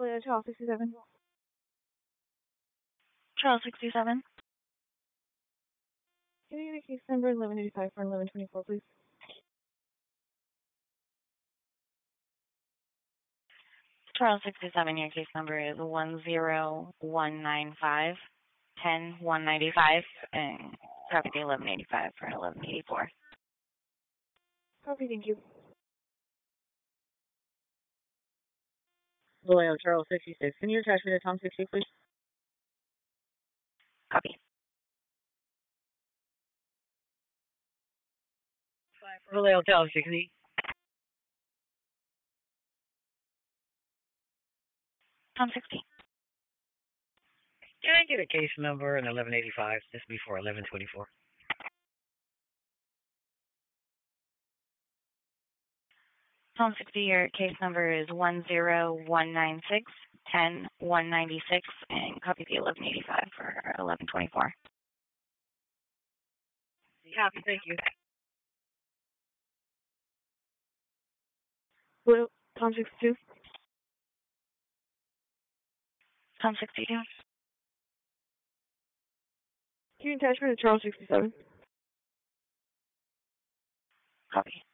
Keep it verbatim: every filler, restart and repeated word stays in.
Uh, Charles sixty-seven. Charles sixty-seven. Can you get a case number eleven eighty-five for eleven twenty-four, please? Charles sixty-seven, your case number is one zero one nine five ten one ninety-five, and copy the eleven eighty-five for eleven eighty-four. Copy, thank you. Loyal Charles sixty-six. Can you attach me to Tom sixty, please? Copy. Loyal Charles sixty. Tom sixty. Can I get a case number and eleven eighty-five? This before eleven twenty-four. Tom sixty, your case number is one zero one nine six ten one ninety-six, and copy the eleven eighty-five for eleven twenty-four. Copy, thank you. Well, Tom sixty-two. Tom sixty-two. Can you attach me to Charles sixty-seven? Copy.